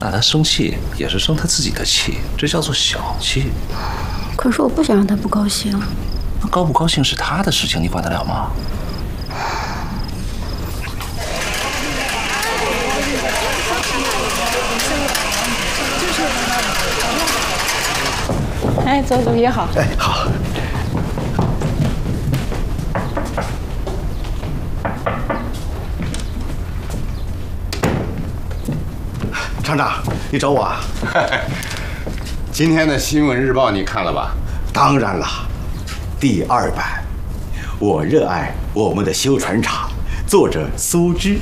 那他生气也是生他自己的气，这叫做小气。 可是我不想让他不高兴。 那高不高兴是他的事情，你管得了吗？ 哎，走走也好。 哎，好。厂长，你找我啊？ 今天的新闻日报你看了吧？ 当然了，第2版，我热爱我们的修船厂，作者苏芝。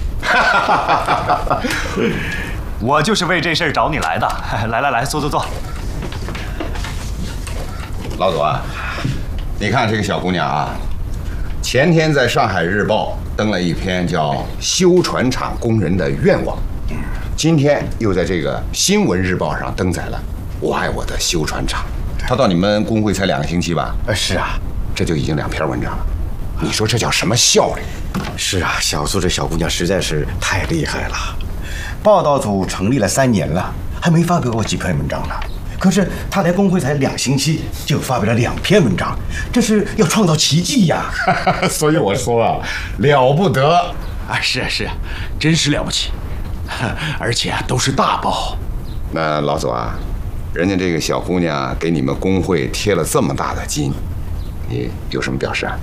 我就是为这事儿找你来的。来，坐。 老左啊，你看这个小姑娘啊，前天在上海日报登了一篇叫《修船厂工人的愿望》，今天又在这个新闻日报上登载了“我爱我的修船厂”。她到你们工会才2个星期吧？ 是啊， 这就已经2篇文章了。你说这叫什么效率？ 是啊，小苏这小姑娘实在是太厉害了。报道组成立了3年了，还没发表过几篇文章呢。可是她来工会才2星期，就发表了2篇文章，这是要创造奇迹呀！ 所以我说啊，了不得啊！是啊，真是了不起，而且都是大报。 那老左啊，人家这个小姑娘给你们工会贴了这么大的金，你有什么表示啊？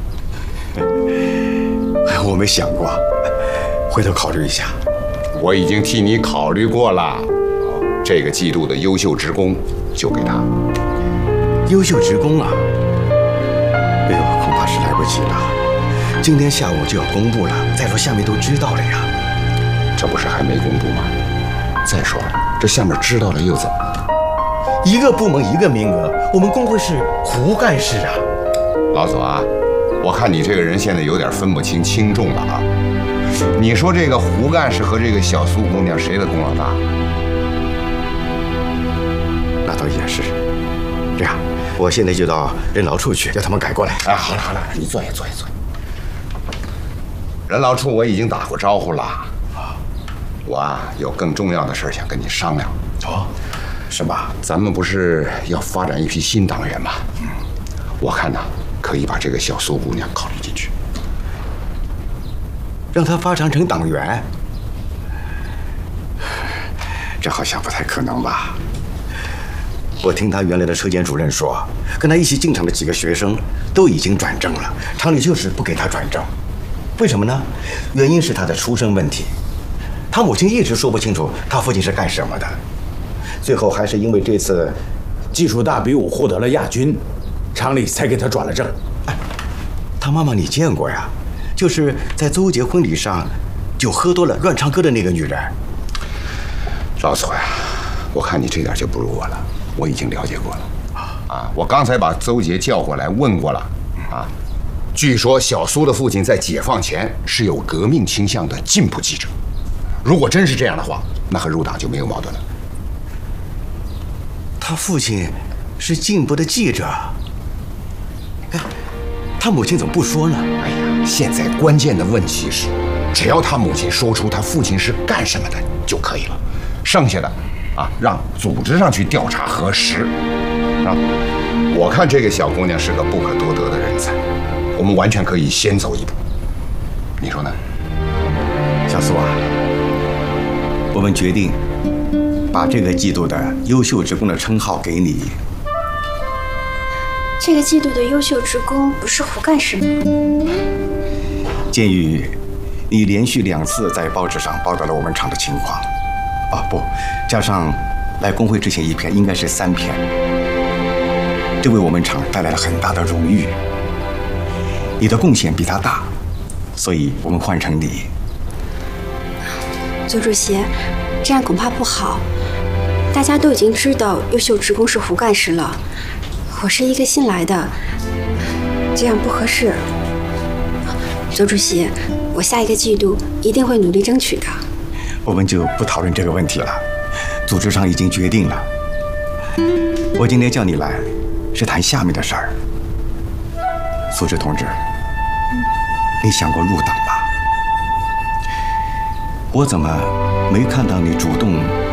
我没想过，回头考虑一下。 我已经替你考虑过了，这个季度的优秀职工就给他。 优秀职工啊！哎呦，恐怕是来不及了。今天下午就要公布了，再说下面都知道了呀。 这不是还没公布吗？再说了，这下面知道了又怎么？ 一个部门1个名额，我们工会是胡干事啊。 老左啊，我看你这个人现在有点分不清轻重了啊。你说这个胡干事和这个小苏姑娘谁的功劳大？ 那倒也是。这样，我现在就到人劳处去，叫他们改过来。 哎，好了，你坐下。人劳处我已经打过招呼了。我啊有更重要的事想跟你商量。 哦，什么？ 咱们不是要发展一批新党员吗？我看呢，可以把这个小苏姑娘考虑进去。 让他发展成党员，这好像不太可能吧？我听他原来的车间主任说，跟他一起进厂的几个学生都已经转正了，厂里就是不给他转正。为什么呢？原因是他的出身问题，他母亲一直说不清楚他父亲是干什么的，最后还是因为这次技术大比武获得了亚军，厂里才给他转了正。 他妈妈你见过呀？就是在邹杰婚礼上就喝多了乱唱歌的那个女人。 老左呀，我看你这点就不如我了，我已经了解过了。啊，我刚才把邹杰叫过来问过了。啊，据说小苏的父亲在解放前是有革命倾向的进步记者。如果真是这样的话，那和入党就没有矛盾了。 他父亲是进步的记者。哎，他母亲怎么不说呢？ 哎呀，现在关键的问题是，只要他母亲说出他父亲是干什么的就可以了，剩下的啊，让组织上去调查核实。啊，我看这个小姑娘是个不可多得的人才，我们完全可以先走一步，你说呢？ 小苏啊，我们决定把这个季度的优秀职工的称号给你。 这个季度的优秀职工不是胡干事吗？ 鉴于你连续2次在报纸上报道了我们厂的情况，不，加上来工会之前1篇，应该是3篇，这为我们厂带来了很大的荣誉。你的贡献比他大，所以我们换成你。 邹主席，这样恐怕不好。大家都已经知道优秀职工是胡干事了，我是一个新来的，这样不合适。邹主席，我下一个季度一定会努力争取的。 我们就不讨论这个问题了，组织上已经决定了。我今天叫你来，是谈下面的事儿。苏轼同志，你想过入党吧？我怎么没看到你主动